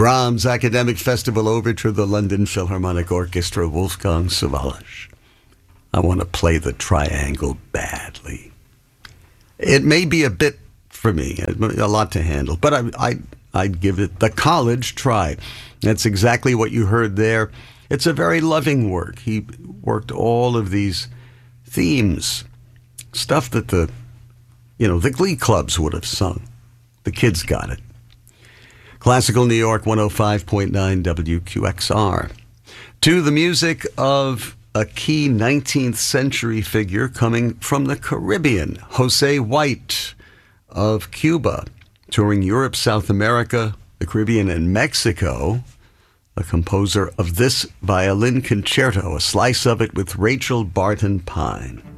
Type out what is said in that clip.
Brahms Academic Festival Overture, the London Philharmonic Orchestra, Wolfgang Sawallisch. I want to play the triangle badly. It may be a bit for me, a lot to handle, but I'd give it the college try. That's exactly what you heard there. It's a very loving work. He worked all of these themes, stuff that the Glee clubs would have sung. The kids got it. Classical New York 105.9 WQXR. To the music of a key 19th century figure coming from the Caribbean, Jose White of Cuba, touring Europe, South America, the Caribbean, and Mexico, a composer of this violin concerto, a slice of it with Rachel Barton Pine.